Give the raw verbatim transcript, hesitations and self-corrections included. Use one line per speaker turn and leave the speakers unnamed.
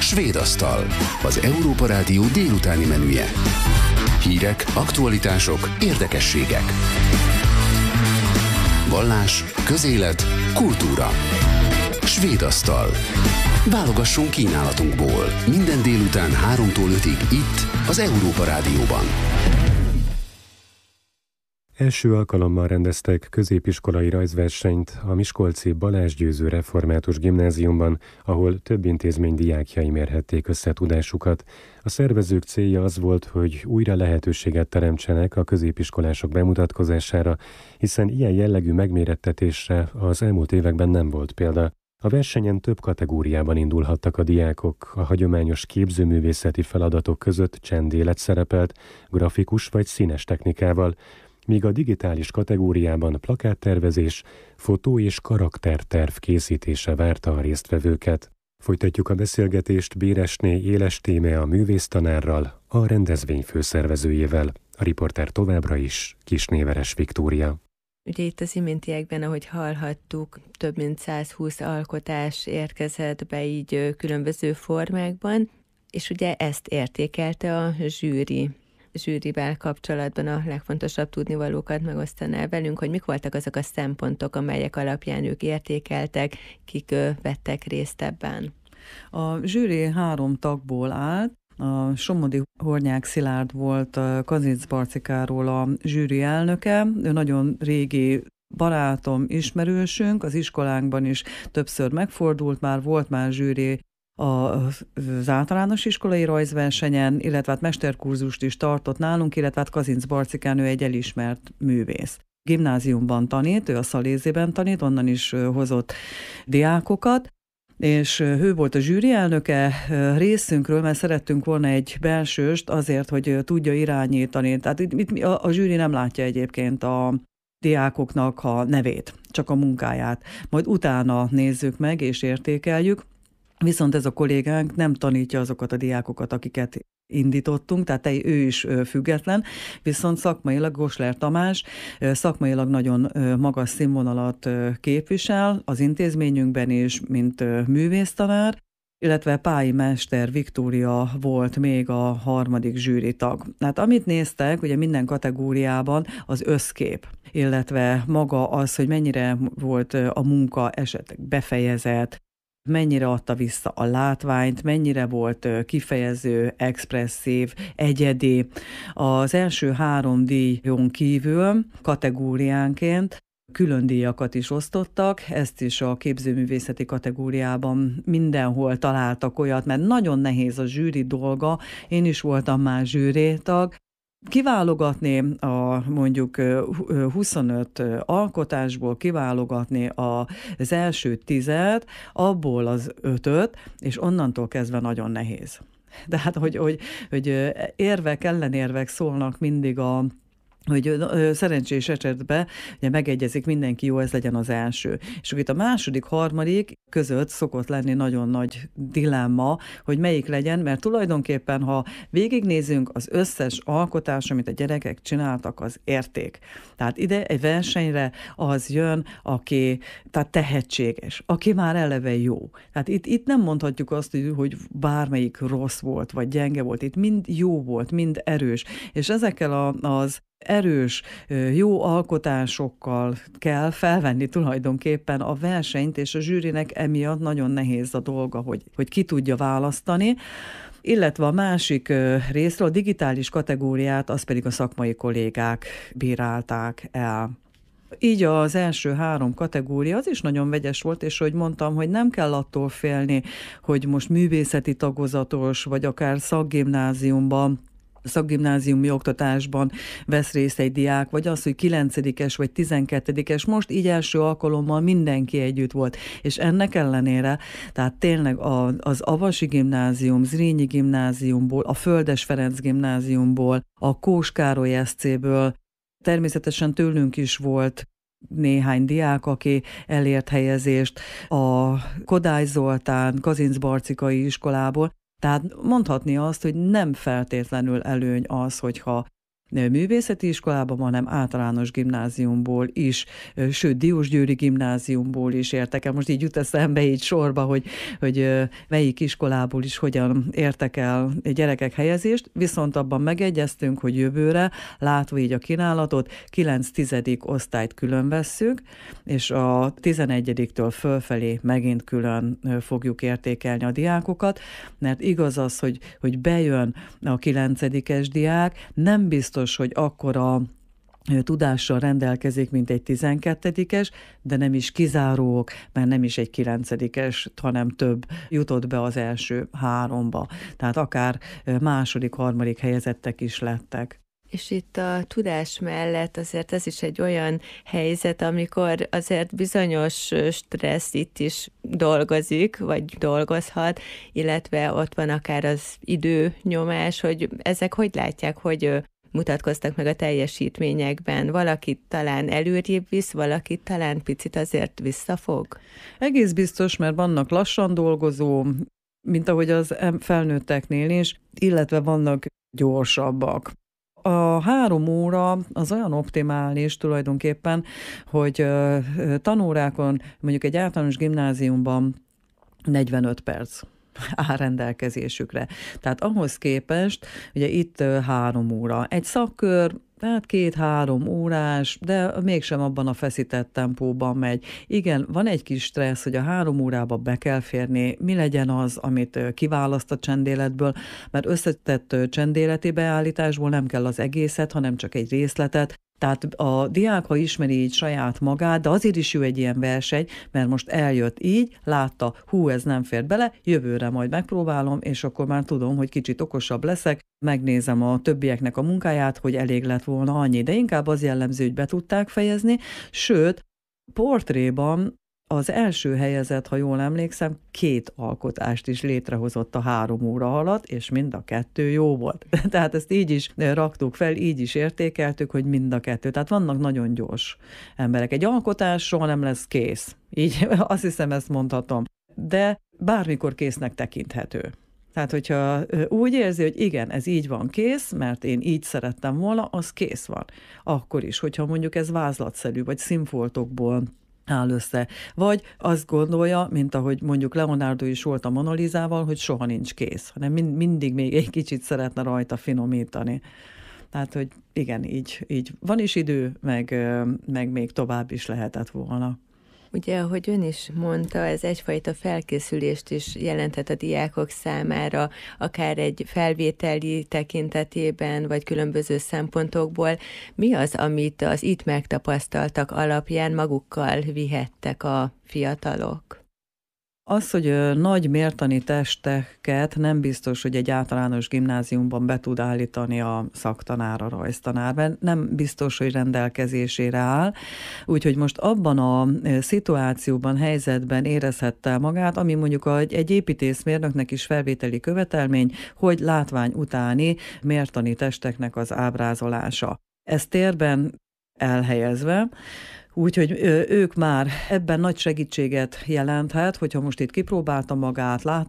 Svédasztal, az Európa Rádió délutáni menüje. Hírek, aktualitások, érdekességek. Vallás, közélet, kultúra. Svédasztal. Válogassunk kínálatunkból. Minden délután háromtól ötig itt, az Európa Rádióban.
Első alkalommal rendeztek középiskolai rajzversenyt a miskolci Balázs Győző Református Gimnáziumban, ahol több intézmény diákjai mérhették össze tudásukat. A szervezők célja az volt, hogy újra lehetőséget teremtsenek a középiskolások bemutatkozására, hiszen ilyen jellegű megmérettetésre az elmúlt években nem volt példa. A versenyen több kategóriában indulhattak a diákok, a hagyományos képzőművészeti feladatok között csendélet szerepelt, grafikus vagy színes technikával, míg a digitális kategóriában plakáttervezés, fotó és karakterterv készítése várta a résztvevőket. Folytatjuk a beszélgetést Béresné Éles Tíme a művésztanárral, a rendezvény főszervezőjével. A riporter továbbra is Kisnéveres Viktória.
Ugye itt az iméntiekben, ahogy hallhattuk, több mint százhúsz alkotás érkezett be így különböző formákban, és ugye ezt értékelte a zsűri. zsűrivel kapcsolatban a legfontosabb tudnivalókat megosztaná velünk, hogy mik voltak azok a szempontok, amelyek alapján ők értékeltek, kik vettek részt ebben.
A zsűri három tagból állt. A Somodi Hornyák Szilárd volt a Kazinc Barcikáról a zsűri elnöke. Ő nagyon régi barátom, ismerősünk, az iskolánkban is többször megfordult, már volt már zsűri az általános iskolai rajzversenyen, illetve hát mesterkurzust is tartott nálunk, illetve hát Kazinc Barcikán ő egy elismert művész. Gimnáziumban tanít, ő a Szalézében tanít, onnan is hozott diákokat, és ő volt a zsűri elnöke részünkről, mert szerettünk volna egy belsőst azért, hogy tudja irányítani. Tehát itt, itt a, a zsűri nem látja egyébként a diákoknak a nevét, csak a munkáját. Majd utána nézzük meg és értékeljük. Viszont ez a kollégánk nem tanítja azokat a diákokat, akiket indítottunk, tehát ő is független, viszont szakmailag Gosler Tamás szakmailag nagyon magas színvonalat képvisel az intézményünkben is, mint művésztanár, illetve Pályi Mester Viktória volt még a harmadik zsűritag. Hát amit néztek, ugye minden kategóriában az összkép, illetve maga az, hogy mennyire volt a munka esetleg befejezett, mennyire adta vissza a látványt, mennyire volt kifejező, expresszív, egyedi. Az első három díjon kívül kategóriánként külön díjakat is osztottak, ezt is a képzőművészeti kategóriában mindenhol találtak olyat, mert nagyon nehéz a zsűri dolga, én is voltam már zsűritag, kiválogatni a mondjuk huszonöt alkotásból, kiválogatni az első tizet, abból az ötöt, és onnantól kezdve nagyon nehéz. De hát, hogy, hogy, hogy érvek, ellenérvek szólnak mindig a hogy szerencsés esetben ugye megegyezik mindenki, jó, ez legyen az első. És itt a második, harmadik között szokott lenni nagyon nagy dilemma, hogy melyik legyen, mert tulajdonképpen, ha végignézünk, az összes alkotás, amit a gyerekek csináltak, az érték. Tehát ide egy versenyre az jön, aki tehát tehetséges, aki már eleve jó. Tehát itt, itt nem mondhatjuk azt, hogy bármelyik rossz volt, vagy gyenge volt, itt mind jó volt, mind erős. És ezekkel a, az erős, jó alkotásokkal kell felvenni tulajdonképpen a versenyt, és a zsűrinek emiatt nagyon nehéz a dolga, hogy, hogy ki tudja választani. Illetve a másik részről, a digitális kategóriát, az pedig a szakmai kollégák bírálták el. Így az első három kategória az is nagyon vegyes volt, és hogy mondtam, hogy nem kell attól félni, hogy most művészeti tagozatos, vagy akár szakgimnáziumban, szakgimnáziumi oktatásban vesz részt egy diák, vagy az, hogy kilencedikes vagy tizenkettedikes, most így első alkalommal mindenki együtt volt. És ennek ellenére, tehát tényleg az Avasi Gimnázium, Zrínyi Gimnáziumból, a Földes Ferenc Gimnáziumból, a Kós Károly es cé-ből, természetesen tőlünk is volt néhány diák, aki elért helyezést, a Kodály Zoltán Kazinc-Barcikai iskolából. Tehát mondhatni azt, hogy nem feltétlenül előny az, hogyha művészeti iskolában, hanem általános gimnáziumból is, sőt, Diósgyőri gimnáziumból is értek el. Most így jut eszembe így sorba, hogy, hogy melyik iskolából is hogyan értek el gyerekek helyezést, viszont abban megegyeztünk, hogy jövőre, látva így a kínálatot, kilenc-tizedik osztályt külön vesszük, és a tizenegyediktől fölfelé megint külön fogjuk értékelni a diákokat, mert igaz az, hogy, hogy bejön a kilencedikes diák, nem biztos, hogy akkora tudással rendelkezik, mint egy tizenkettedikes, de nem is kizárók, mert nem is egy kilencedikes, hanem több jutott be az első háromba. Tehát akár második, harmadik helyezettek is lettek.
És itt a tudás mellett azért ez is egy olyan helyzet, amikor azért bizonyos stressz itt is dolgozik, vagy dolgozhat, illetve ott van akár az időnyomás, hogy ezek hogy látják, hogy mutatkoztak meg a teljesítményekben. Valakit talán előrébb visz, valakit talán picit azért visszafog?
Egész biztos, mert vannak lassan dolgozó, mint ahogy az felnőtteknél is, illetve vannak gyorsabbak. A három óra az olyan optimális tulajdonképpen, hogy tanórákon, mondjuk egy általános gimnáziumban negyvenöt perc áll rendelkezésükre. Tehát ahhoz képest, ugye itt három óra. Egy szakkör, tehát két-három órás, de mégsem abban a feszített tempóban megy. Igen, van egy kis stressz, hogy a három órába be kell férni, mi legyen az, amit kiválaszt a csendéletből, mert összetett csendéleti beállításból nem kell az egészet, hanem csak egy részletet. Tehát a diák, ha ismeri így saját magát, de azért is jó egy ilyen verseny, mert most eljött így, látta, hú, ez nem fér bele, jövőre majd megpróbálom, és akkor már tudom, hogy kicsit okosabb leszek, megnézem a többieknek a munkáját, hogy elég lett volna annyi, de inkább az jellemző, hogy be tudták fejezni, sőt, portréban az első helyezett, ha jól emlékszem, két alkotást is létrehozott a három óra alatt, és mind a kettő jó volt. Tehát ezt így is raktuk fel, így is értékeltük, hogy mind a kettő. Tehát vannak nagyon gyors emberek. Egy alkotás soha nem lesz kész. Így azt hiszem, ezt mondhatom. De bármikor késznek tekinthető. Tehát, hogyha úgy érzi, hogy igen, ez így van kész, mert én így szerettem volna, az kész van. Akkor is, hogyha mondjuk ez vázlatszerű, vagy színfoltokból áll össze. Vagy azt gondolja, mint ahogy mondjuk Leonardo is volt a Mona Lisával, hogy soha nincs kész, hanem mind, mindig még egy kicsit szeretne rajta finomítani. Tehát, hogy igen, így, így van is idő, meg, meg még tovább is lehetett volna.
Ugye, ahogy ön is mondta, ez egyfajta felkészülést is jelentett a diákok számára, akár egy felvételi tekintetében, vagy különböző szempontokból. Mi az, amit az itt megtapasztaltak alapján magukkal vihettek a fiatalok?
Az, hogy nagy mértani testeket nem biztos, hogy egy általános gimnáziumban be tud állítani a szaktanár, a rajztanár, mert nem biztos, hogy rendelkezésére áll. Úgyhogy most abban a szituációban, helyzetben érezhette magát, ami mondjuk egy építészmérnöknek is felvételi követelmény, hogy látvány utáni mértani testeknek az ábrázolása. Ez térben elhelyezve, úgyhogy ők már ebben nagy segítséget jelenthet, hogyha most itt kipróbálta magát, lát,